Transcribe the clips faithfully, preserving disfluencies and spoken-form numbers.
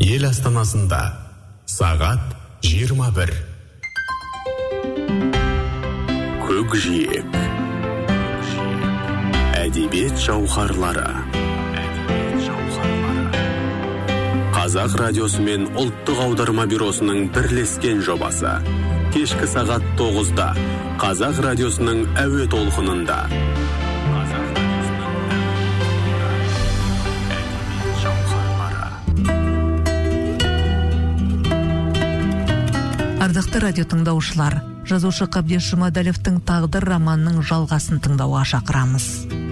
Ел астанасында сағат жиырма бір. Көкжиек. Әдебиет жауһарлары. Қазақ радиосы мен ұлттық аударма бюросының бірлескен жобасы. Кешкі сағат тоғызда Қазақ радиосының әуе толқынында. Ардақты радио тыңдаушылар, жазушы Қабдеш Жұмадәлевтің «Тағдыр» романының жалғасын тыңдауға шақырамыз.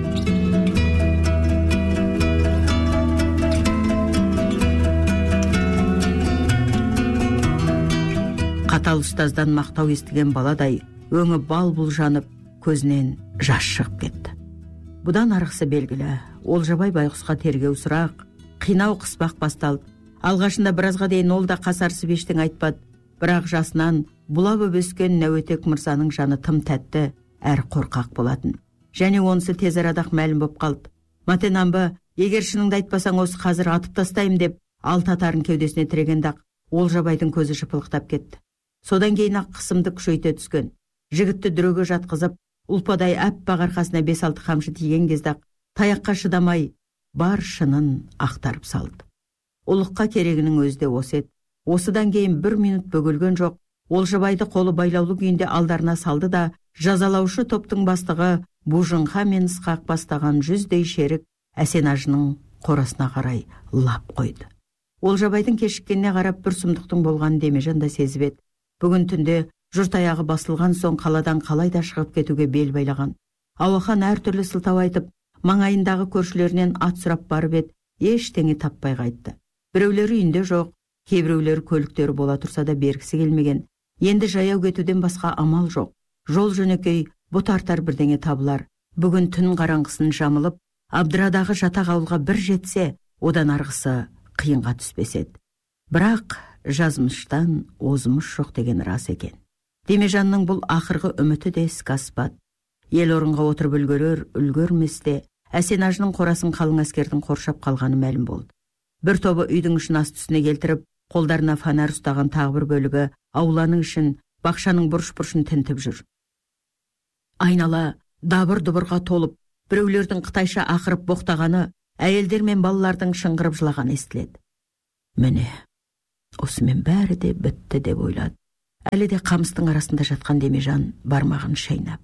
Қатал ұстаздан мақтау естіген баладай, өңі бал бұл жанып, көзінен жас шығып кетті. Бұдан арғысы белгілі, Олжабай байғұсқа тергеу сұрақ, қинау қыспақ басталды. Алғашында біразға дейін ол да қасарысып ештеңе айтпады. Бірақ жасынан бұлап өбескен Нәуетек мырзаның жаны тым тәтті, әрі қорқақ болатын. Және онысы тез арадақ мәлім боп қалды. Матенамбы, егер шыныңды айтпасаң осы қазір атып тастайым деп, алт атарын кеудесіне тірегенде-ақ Олжабайдың көзі жыпылықтап кетті. Содан кейін-ақ қысымды күшейте түскен. Жігітті дүреге жатқызып, ұлпадай әппақ арқасына бес алты қамшы тиген кезде-ақ таяққа шыдамай бар шынын ақтарып салды. Ұлыққа керегінің өзі де осы еді. Осыдан кейін бір минут бөгілген жоқ, Олжабайды қолы байлаулы күйінде алдарына салды да, жазалаушы топтың бастығы Бужыңқа мен Ысқақ бастаған жүздей шерік Әсенажының қорасына қарай лап қойды. Олжабайдың кешіккеніне қарап бір сұмдықтың болғанын Демежан да сезіп еді. Бүгін түнде жұрт аяғы басылған соң қаладан қалай да шығып кетуге бел байлаған. Ауахан әртүрлі сылтау айтып, маңайындағы көршілерінен ат сұрап барып еді, ештеңе таппай қайтты. Біреулері үйінде жоқ, кейбіреулері көліктері бола тұрса да бергісі келмеген. Енді жаяу кетуден басқа амал жоқ. Жол жөнекей бұт артар бірдеңе табылар. Бүгін түн қараңғысын жамылып, Абдырадағы жатақ ауылға бір жетсе, одан арғысы қиынға түспеседі. Бірақ жазмыштан озмыш жоқ деген рас екен. Демежанның бұл ақырғы үміті де іске аспады. Ел орынға отырып үлгерер, үлгерместе, Әсенажының қорасын қалың әскердің қоршап қалғаны мәлім болды. Бір тобы үйдің ішін аст-үстіне келтіріп, қолдарына фонар ұстаған тағы бір бөлігі ауланың ішін, бақшаның бұрыш-бұрышын тінтіп жүр. Айнала дабыр-дұбырға толып, біреулердің қытайша ақырып боқтағаны, әйелдер мен балалардың шыңғырып жылағаны естіледі. Міне, осымен бәрі де бітті деп ойлады. Әлі де қамыстың арасында жатқан Демежан бармағын шайнап.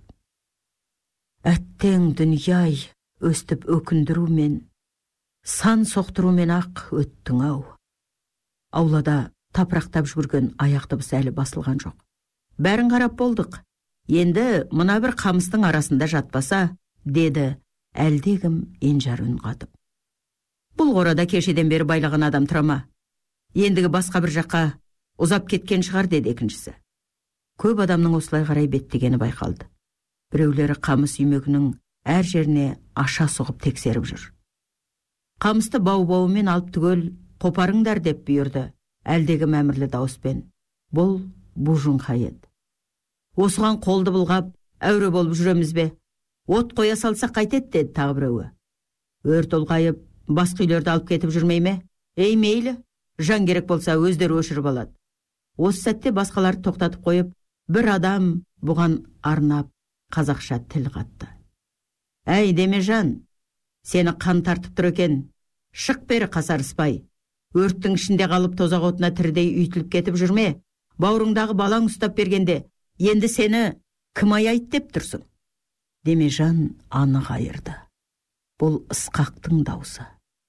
Әттең дүнияй өстіп өкіндірумен, сан соқтырумен ақ өттің ау. Аулада тапырақтап жүрген аяқ дыбысы әлі басылған жоқ. Бәрін қарап болдық. Енді мына бір қамыстың арасында жатпаса, деді әлдегім енжар үн қатып. Бұл қорада кешеден бері байлаған адам тұрама. Ендігі басқа бір жаққа ұзап кеткен шығар, деді екіншісі. Көп адамның осылай қарай беттегені байқалды. Біреулері қамыс үймегінің әр жеріне аша соғып тексеріп жүр. Қамысты бау-бауымен алып түгел қопарыңдар деп бұйырды әлдегі мәмірлі дауыспен. Бұл Бужыңқа еді. Осыған қолды бұлғап, әуре болып жүреміз бе? От қоя салсақ қайтет, деді тағы біреуі. Өрт ұлғайып, басқа үйлерді алып кетіп жүрмей ме? Ей мейлі, жан керек болса өздері өшіріп алады. Осы сәтте басқаларды тоқтатып қойып, бір адам бұған арнап қазақша тіл қатты. Әй Демежан, сені қан тартып тұр екен. Шық бері қасарыспай. Өрттің ішінде қалып тозақ отына тірідей үйтіліп кетіп жүрме. Бауырыңдағы балаң ұстап бергенде, енді сені кім аяйды деп тұрсың? Демежан анық айырды. Бұл Ысқақтың даусы.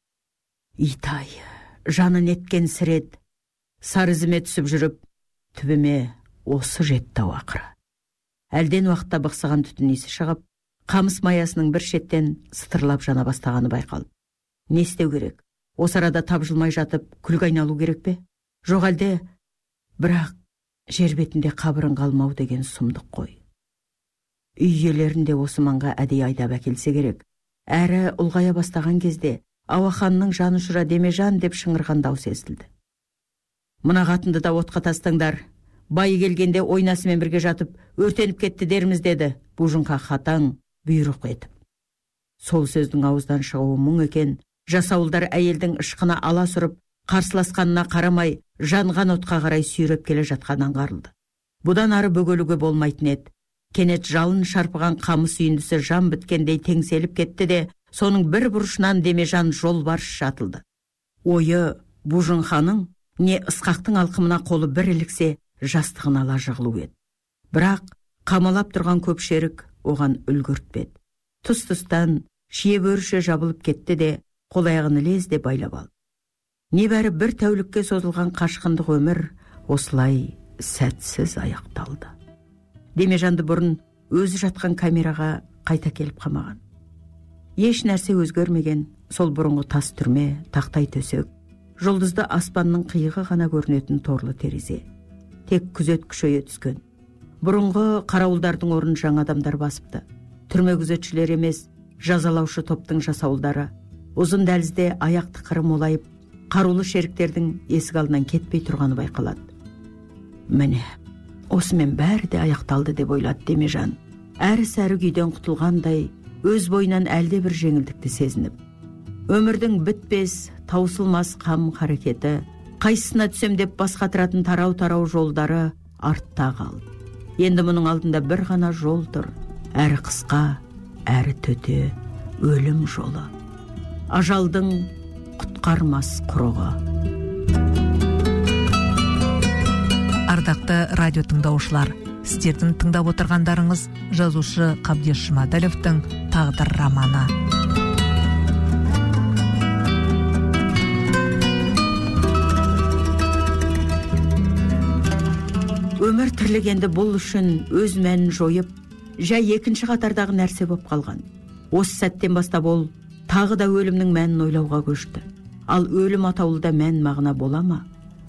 Итай, жаны неткен сірет, сар ізіме түсіп жүріп, түбіме осы жетті ақыры. Әлден уақытта бықсыған түтін иісі шығып, қамыс маясының бір шеттен сытырлап жана бастағаны байқалды. Не істеу керек? Осы арада тапжылмай жатып, күлге айналу керек пе? Жоқ әлде, бірақ жер бетінде қабырын қалмау деген сұмдық қой. Үй иелерінде осы маңға әдей айдап әкелсе керек. Әрі ұлғая бастаған кезде Ауаханның жаны ұшыра Демежан деп шыңғырған дауыс естілді. Мына қатынды да отқа тастаңдар. Байы келгенде ойнасымен бірге жатып, өртеніп кетті дерміз, деді Бужыңқа қатаң бұйрық етіп. Сол сөздің ауыздан шығуы мұң екен. Жасауылдар әйелдің ышқына ала сұрып, қарсыласқанына қарамай жанған отқа қарай сүйреп келе жатқан аңғарылды. Бұдан ары бөгелуге болмайтын еді. Кенет жалын шарпыған қамыс үйіндісі жан біткендей теңселіп кетті де, соның бір бұрышынан Демежан жолбарыс жатылды. Ойы Бужынханың не ысқақтың алқымына қолы бір іліксе, жастығын ала жығылу еді. Бірақ қамалап тұрған көпшерік оған үлгіртпеді. Тұс-тұстан шие бөріше жабылып кетті де, қол-аяғын лезде байлап алды. Небәрі бір тәулікке созылған қашқындық өмір осылай сәтсіз аяқталды. Демежанды бұрын өзі жатқан камераға қайта келіп қамаған. Еш нәрсе өзгермеген, сол бұрынғы тас түрме, тақтай төсек, жұлдызды аспанның қиығы ғана көрінетін торлы терезе. Тек күзет күшейе түскен. Бұрынғы қарауылдардың орнын жаңа адамдар басыпты. Түрме күзетшілер емес, жазалаушы топтың жасауылдары. Ұзын дәлізде аяқты қыры молайып, қарулы шеріктердің есік алдынан кетпей тұрғаны байқалады. Міне, осымен бәрі де аяқталды деп ойлады Демежан. Әрі-сәрі күйден құтылғандай, өз бойынан әлде бір жеңілдікті сезініп. Өмірдің бітпес, таусылмас қам харекеті, қайсысына түсем деп бас қатыратын тарау-тарау жолдары артта қалды. Енді мұның алдында бір ғана жол тұр, әрі қысқа, әрі төте, өлім жолы. Ажалдың құтқармас құрығы. Ардақты радио тыңдаушылар, сіздердің тыңдап отырғандарыңыз жазушы Қабдеш Жұмадәловтың «Тағдыр» романы. Өмір тірлігенді бұл үшін өз мәнін жойып, жай екінші қатардағы нәрсе боп қалған. Осы сәттен бастап ол тағы да өлімнің мәнін ойлауға көшті. Ал өлім атаулыда мән мағына бола ма?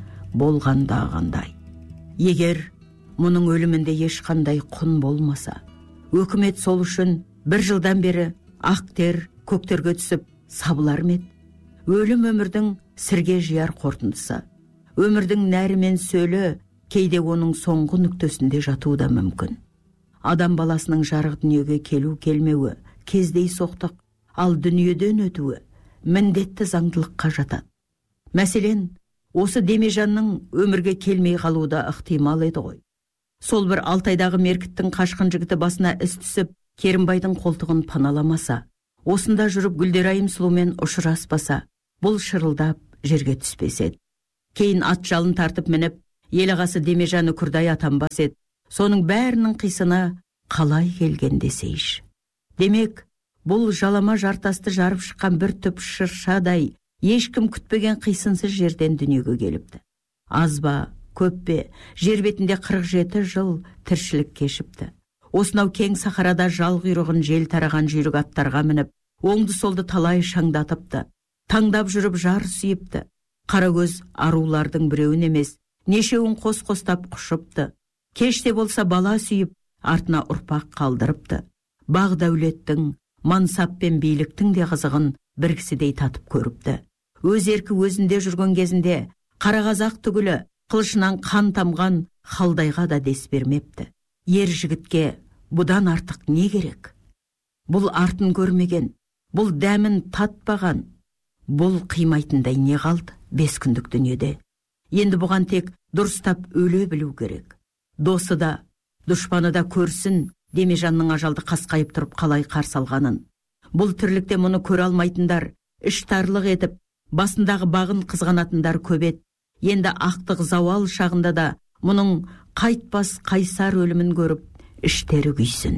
Болғанда қандай. Егер мұның өлімінде ешқандай құн болмаса, өкімет сол үшін бір жылдан бері ақ тер көктерге түсіп сабылар ма еді? Өлім өмірдің сірге жияр қорытындысы. Өмірдің нәрі мен сөлі кейде оның соңғы нүктесінде жатуы да мүмкін. Адам баласының жарық дүниеге келу келмеуі кездей соқтық, ал дүниеден өтуі міндетті заңдылыққа жатады. Мәселен, осы Демежанның өмірге келмей қалуы да ықтимал еді ғой. Сол бір Алтайдағы меркіттің қашқын жігіті басына іс түсіп, Керімбайдың қолтығын паналамаса, осында жүріп Гүлдерайым сұлумен ұшыраспаса, бұл шырылдап жерге түспес еді. Кейін ат жалын тартып мініп, ел ағасы Демежаны Күрдай атанбас еді. Соның бәрінің қисына қалай келген десейші. Демек, бұл жалама жартасты жарып шыққан бір түп шыршадай ешкім күтпеген қисынсыз жерден дүниеге келіпті. Аз ба, көп пе, жер бетінде қырық жеті жыл тіршілік кешіпті. Осынау кең сахарада жал құйрығын жел тараған жүйрік аттарға мініп, оңды-солды талай шаңдатыпты. Таңдап жүріп жар сүйіпті. Қарагөз арулардың біреуін емес, нешеуін қос-қостап құшыпты. Кеште болса бала сүйіп, артына ұрпақ қалдырыпты. Бақ дәулеттің, мансап пен биліктің де қызығын бір кісідей татып көріпті. Өз еркі өзінде жүрген кезінде қара қазақ түгілі қылышынан қан тамған халдайға да дес бермепті. Ер жігітке бұдан артық не керек? Бұл артын көрмеген, бұл дәмін татпаған, бұл қимайтындай не қалды бес күндік дүниеде? Енді бұған тек дұрыстап өле білу керек. Досы да, дұшпаны да көрсін Демежанның ажалды қасқайып тұрып қалай қарсы алғанын. Бұл тірлікте мұны көре алмайтындар, іш тарлық етіп, басындағы бағын қызғанатындар көбет. Енді ақтық зауал шағында да мұның қайтпас қайсар өлімін көріп, іштері күйсін.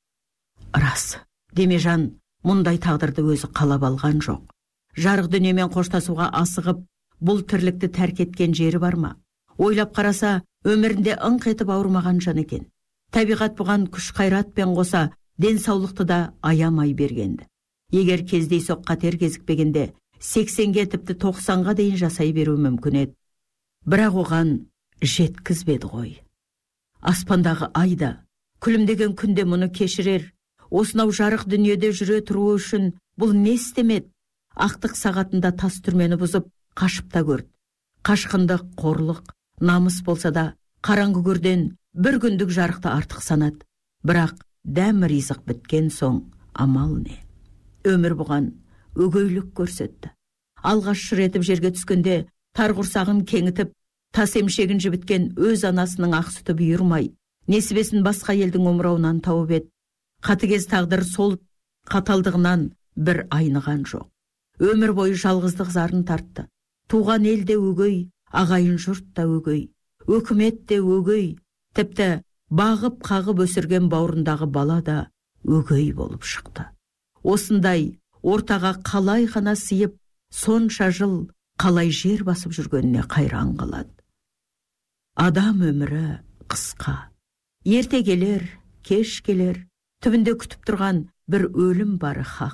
Рас, Демежан мұндай тағдырды өзі қалап алған жоқ. Жарық дүниемен қоштасуға асығып, бұл тірлікті тәрк еткен жері бар ма? Ойлап қараса, өмірінде ыңқ етіп ауырмаған жан екен. Табиғат бұған күш қайратпен қоса, денсаулықты да аямай бергенді. Егер кездейсоқ қатер кезікпегенде, сексенге тіпті тоқсанға дейін жасай беру мүмкін еді. Бірақ оған жеткізбеді ғой. Аспандағы айда, күлімдеген күнде мұны кешірер, осынау жарық дүниеде жүре тұруы үшін бұл не істемеді? Ақтық сағатында тас түрмені бұзып, қашып та көрді. Қашқындық, қорлық, намыс болса да, қараңғы көрден бір күндік жарықты артық санады. Бірақ дәм ризық біткен соң амал не? Өмір бұған өгейлік көрсетті. Алғаш шыр етіп жерге түскенде тар құрсағын кеңітіп, тас емшегін жібіткен өз анасының ақ сүті бұйырмай, несібесін басқа елдің омырауынан тауып еді. Қатыгез тағдыр сол қаталдығынан бір айныған жоқ. Өмір бойы жалғыздық зарын тартты. Туған ел де өгей, ағайын жұрт та өгей, өкімет те өгей, тіпті бағып қағып өсірген бауырындағы бала да өгей болып шықты. Осындай ортаға қалай ғана сыйып, сонша жыл қалай жер басып жүргеніне қайран қалады. Адам өмірі қысқа. Ерте келер, кеш келер, түбінде күтіп тұрған бір өлім бары хақ.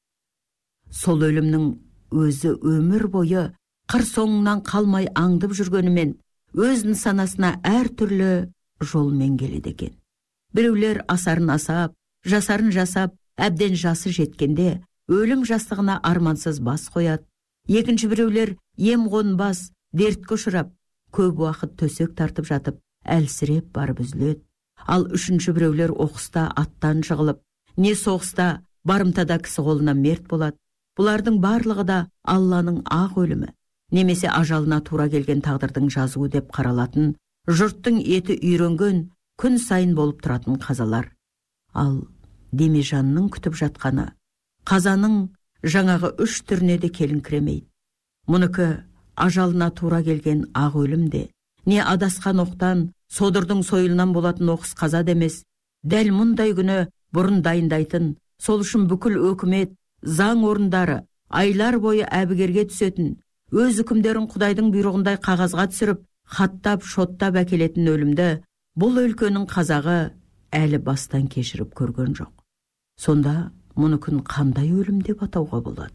Сол өлімнің өзі өмір бойы қыр соңынан қалмай аңдып жүргенімен, өз нысанасына әр түрлі жолмен келеді екен. Біреулер асарын асап, жасарын жасап, әбден жасы жеткенде өлім жастығына армансыз бас қояды. Екінші біреулер ем қонбас, дертке ұшырап, көп уақыт төсек тартып жатып, әлсіреп барып үзіледі. Ал үшінші біреулер оқыста аттан жығылып, не соғыста барымтада кісі қолына мерт болады. Бұлардың барлығы да Алланың ақ өлімі, немесе ажалына тура келген тағдырдың жазуы деп қаралатын, жұрттың еті үйренген, күн сайын болып тұратын қазалар. Ал Демежанның күтіп жатқаны қазаның жаңағы үш түріне де келіңкіремейді. Мұныкі ажалына тура келген ақ өлім де, не адасқан оқтан, содырдың сойылынан болатын оқыс қаза демес, дәл мұндай күні бұрын дайындайтын, сол үшін бүкіл өкімет, заң орындары айлар бойы әбігерге түсетін, өз үкімдерін Құдайдың бұйрығындай қағазға түсіріп, хаттап, шоттап әкелетін өлімді бұл өлкенің қазағы әлі бастан кешіріп көрген жоқ. Сонда мұныкін қандай өлім деп атауға болады?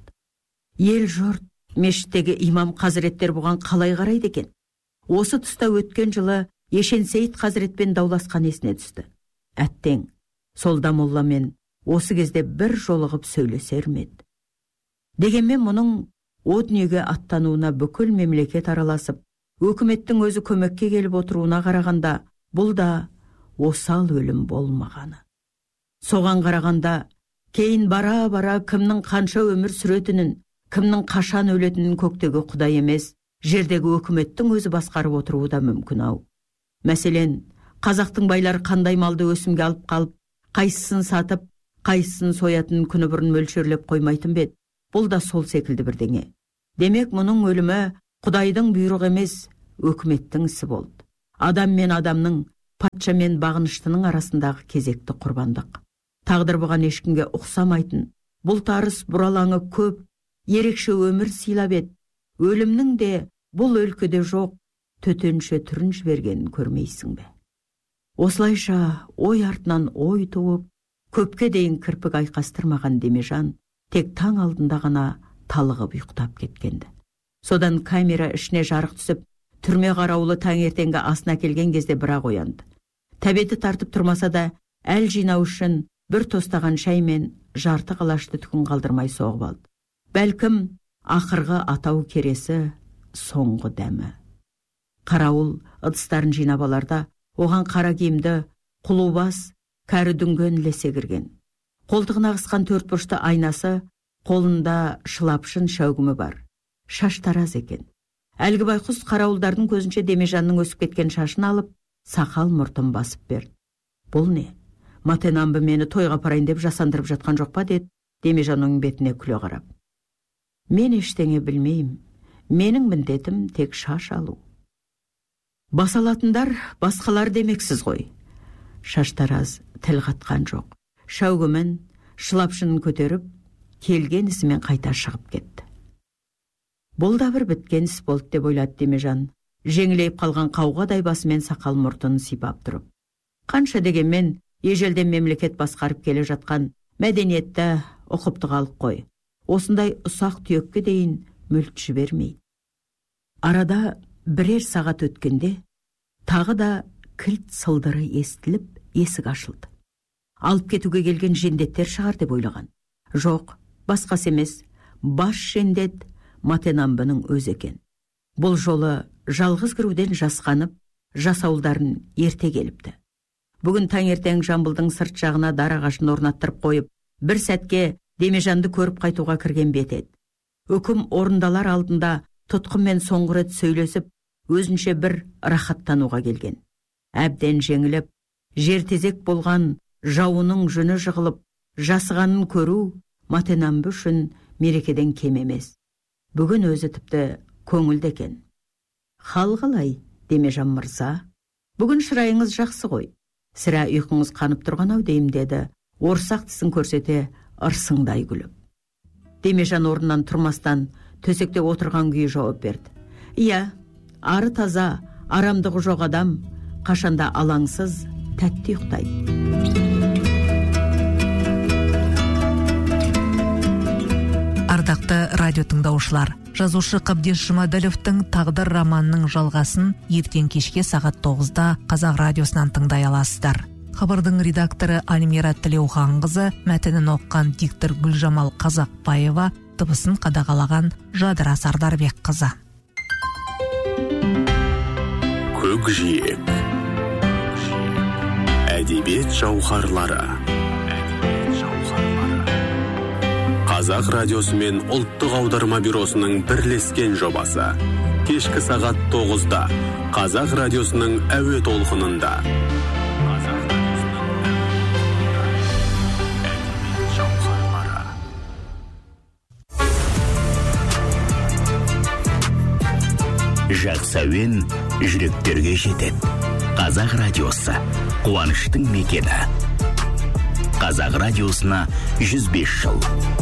Ел жұрт, мешіттегі имам қазіреттер бұған қалай қарайды екен? Осы тұста өткен жылы Ешенсейіт қазіретпен дауласқан есіне түсті. Әттең, солда молламен осы кезде бір жолығып сөйлесер ме еді? Дегенмен мұның о дүниеге аттануына бүкіл мемлекет араласып, өкіметтің өзі көмекке келіп отыруына қарағанда, бұл да осал өлім болмағаны. Соған қарағанда, кейін бара-бара кімнің қанша өмір сүретінін, кімнің қашан өлетінін көктегі Құдай емес, жердегі өкіметтің өзі басқарып отыруы да мүмкін ау. Мәселен, қазақтың байлар қандай малды өсімге алып қалып, қайсысын сатып, қайсысын соятын күні бұрын мөлшерлеп қоймайтын бет. Бұл да сол секілді бірдеңе. Демек, мұның өлімі Құдайдың бұйрығы емес, өкіметтің ісі болды. Адам мен адамның, патша мен бағыныштының арасындағы кезекті құрбандық. Тағдыр бұған ешкімге ұқсамайтын, бұл тарыс бұралаңы көп, ерекше өмір сыйлап еді. Өлімнің де бұл өлкеде жоқ, төтенше түрін жібергенін көрмейсің бе? Осылайша ой артынан ой туып, көпке дейін кірпік айқастырмаған Демежан тек таң алдында ғана талығып ұйықтап кеткенді. Содан камера ішіне жарық түсіп, түрме қарауылы таңертеңгі асына келген кезде бірақ оянды. Тәбеті тартып тұрмаса да, әл жинау үшін бір тостаған шай мен жарты қалашты түкін қалдырмай соғып алды. Бәлкім, ақырғы атау кересі соңғы дәмі. Қарауыл ыдыстарын жинап аларда, оған қара киімді, құлубас, кәрі дүнген лесе кірген. Қолтығына қысқан төрт бұрышты айнасы, қолында шылапшын шәугімі бар. Шаш тараз екен. Әлгі байқұс қарауылдардың көзінше Демежанның өсіп кеткен шашын алып, сақал мұртын басып берді. Бұл не? Матенамбы мені тойға апарайын деп жасандырып жатқан жоқ па, деді Демежанның бетіне күле қарап. Мен ештеңе білмеймін. Менің міндетім тек шаш алу. Басалатындар басқалар демексіз ғой. Шаштараз тіл қатқан жоқ. Шәугімін, шылапшынын көтеріп, келген ісімен қайта шығып кетті. Бұл да бір біткен іс болды деп ойлады Демежан, жеңілейіп қалған қауғадай басымен сақал мұртын сипап тұрып. Қанша дегенмен, ежелден мемлекет басқарып келе жатқан мәдениетті ұқыпты халық қой. Осындай ұсақ түйекке дейін мүлт жібермейді. Арада бірер сағат өткенде, тағы да кілт сылдыры естіліп, есік ашылды. Алып кетуге келген жендеттер шығар деп ойлаған. Жоқ, басқасы емес, бас жендет Матенамбының өзі екен. Бұл жолы жалғыз кіруден жасқанып, жасауылдарын ерте келіпті. Бүгін таңертең Жамбылдың сырт жағына дар ағашын орнаттырып қойып, бір сәтке Демежанды көріп қайтуға кірген бет еді. Үкім орындалар алдында тұтқынмен соңғы рет сөйлесіп, өзінше бір рахаттануға келген. Әбден жеңіліп, жертезек болған жауының жүні жығылып, жасығанын көру Матенамбу үшін мерекеден кем емес. Бүгін өзі тіпті көңілді екен. Хал қалай, Демежан мырза? Бүгін шырайыңыз жақсы ғой. Сірә ұйқыңыз қанып тұрған ау деймін, деді, орсақ тісін көрсете ырсыңдай күліп. Демежан орнынан тұрмастан төсекте отырған күйі жауап берді. Иә, ары таза, арамдығы жоқ адам қашанда алаңсыз, тәтті ұйықтайды. Ардақты радио тыңдаушылар, жазушы Қабдеш Жұмаділовтің «Тағдыр» романының жалғасын ертең кешке сағат тоғызда Қазақ радиосынан тыңдай аласыздар. Хабардың редакторы Альмира Тілеуханқызы, мәтінін оққан диктор Гүлжамал Қазақбаева, дыбысын қадағалаған Жадыра Сардарбекқызы. Көкжиек. Әдебиет жауһарлары. Қазақ радиосы мен ұлттық аударма бюросының бірлескен жобасы. Кешкі сағат тоғызда Қазақ радиосының әуе толқынында. Жақсы әуен жүректерге жетеді. Қазақ радиосы қуаныштың мекені. Қазақ радиосына жүз бес жыл.